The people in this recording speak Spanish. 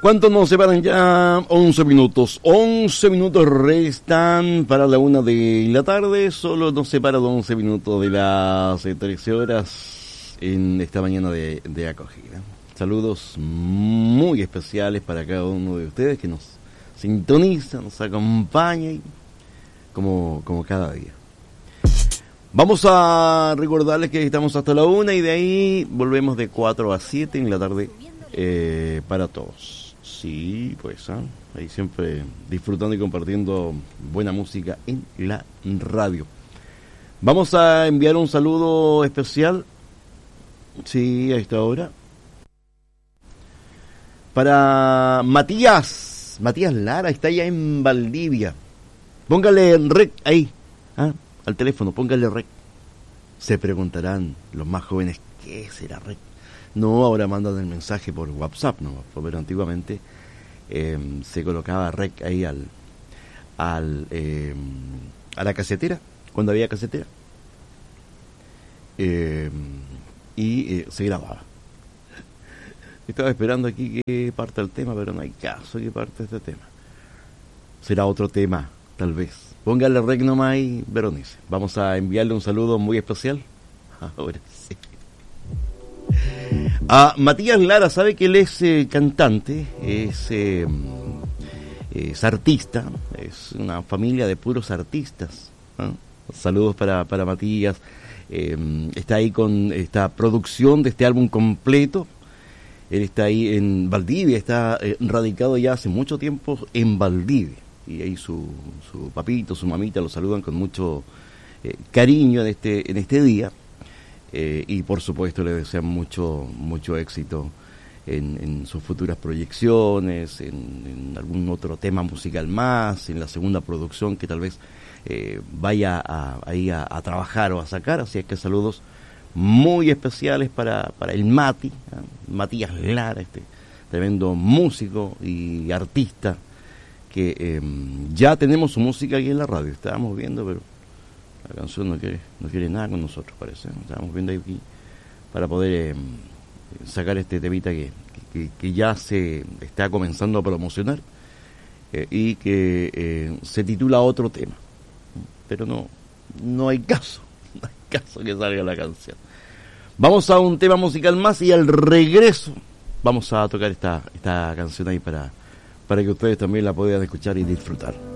¿Cuántos nos separan ya? 11 minutos. 11 minutos restan para la 1 de la tarde. Solo nos separan 11 minutos de las 13 horas en esta mañana de acogida. Saludos muy especiales para cada uno de ustedes que nos sintoniza, nos acompaña y como cada día. Vamos a recordarles que estamos hasta la 1 y de ahí volvemos de 4 a 7 en la tarde para todos. Sí, pues ahí siempre disfrutando y compartiendo buena música en la radio. Vamos a enviar un saludo especial, sí, a esta hora, para Matías Lara, está allá en Valdivia. Póngale rec ahí, al teléfono, póngale rec. Se preguntarán los más jóvenes, ¿qué será rec? No, ahora mandan el mensaje por WhatsApp, no, pero antiguamente se colocaba rec ahí a la casetera, cuando había casetera, y se grababa. Estaba esperando aquí que parta el tema, pero no hay caso que parte este tema. Será otro tema, tal vez. Póngale rec nomás ahí, Veronice. Vamos a enviarle un saludo muy especial. Ahora sí. A Matías Lara, sabe que él es cantante, es artista, es una familia de puros artistas. Saludos para Matías. Está ahí con esta producción de este álbum completo. Él está ahí en Valdivia, está radicado ya hace mucho tiempo en Valdivia. Y ahí su papito, su mamita lo saludan con mucho cariño en este día. Y por supuesto le desean mucho éxito en sus futuras proyecciones, en algún otro tema musical más, en la segunda producción que tal vez vaya a trabajar o a sacar. Así es que saludos muy especiales para el Matías Lara, este tremendo músico y artista que ya tenemos su música aquí en la radio. Estábamos viendo, pero la canción no quiere nada con nosotros, parece. Estábamos viendo aquí para poder sacar este temita que ya se está comenzando a promocionar y que se titula Otro Tema. Pero no hay caso que salga la canción. Vamos a un tema musical más y al regreso vamos a tocar esta canción ahí para que ustedes también la puedan escuchar y disfrutar.